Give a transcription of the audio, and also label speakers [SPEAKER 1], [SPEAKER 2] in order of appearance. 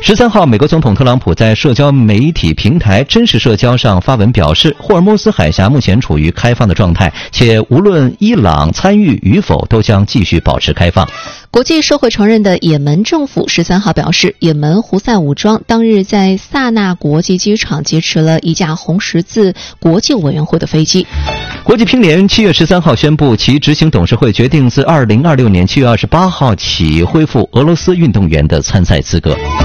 [SPEAKER 1] 13号，美国总统特朗普在社交媒体平台真实社交上发文表示，霍尔木兹海峡目前处于开放的状态，且无论伊朗参与与否，都将继续保持开放。
[SPEAKER 2] 国际社会承认的也门政府13号表示，也门胡塞武装当日在萨那国际机场劫持了一架红十字国际委员会的飞机。
[SPEAKER 1] 国际乒联7月13号宣布，其执行董事会决定自2026年7月28号起恢复俄罗斯运动员的参赛资格。